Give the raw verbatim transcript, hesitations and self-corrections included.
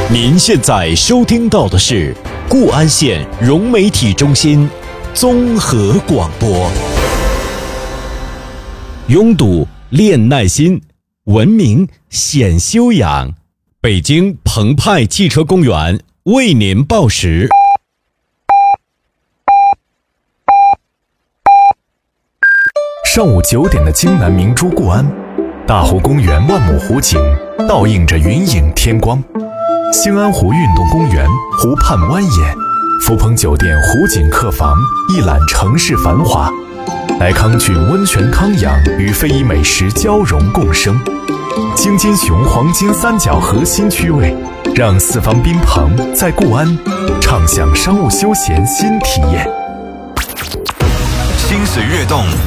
您现在收听到的是固安县融媒体中心综合广播。拥堵练耐心，文明显修养。北京澎湃汽车公园为您报时。 上午九点的京南明珠固安，大湖公园万亩湖景倒映着云影天光。兴安湖运动公园湖畔蜿蜒，福朋酒店湖景客房一览城市繁华。来康郡温泉康养与非遗美食交融共生。京津雄黄金三角核心区位，让四方宾朋在固安畅享商务休闲新体验。 心水跃动